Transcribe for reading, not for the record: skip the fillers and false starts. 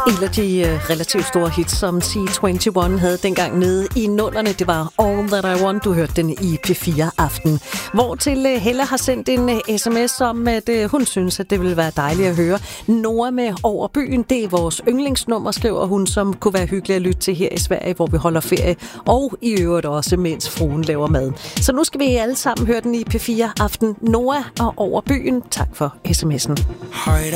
En af de relativt store hits, som C21 havde dengang nede i nullerne, det var All That I Want. Du hørte den i P4 Aften. Hvor til Helle har sendt en sms om, at hun synes, at det ville være dejligt at høre Noah med Over Byen. Det er vores yndlingsnummer, skriver hun, som kunne være hyggeligt at lytte til her i Sverige, hvor vi holder ferie. Og i øvrigt også, mens fruen laver mad. Så nu skal vi alle sammen høre den i P4 Aften. Noah og Over Byen. Tak for sms'en.